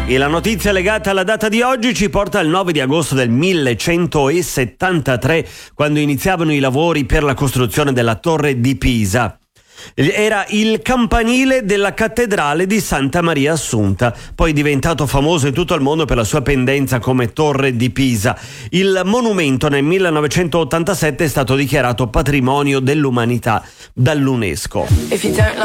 E la notizia legata alla data di oggi ci porta al 9 di agosto del 1173, quando iniziavano i lavori per la costruzione della Torre di Pisa. Era il campanile della cattedrale di Santa Maria Assunta, poi diventato famoso in tutto il mondo per la sua pendenza come Torre di Pisa. Il monumento nel 1987 è stato dichiarato patrimonio dell'umanità dall'UNESCO.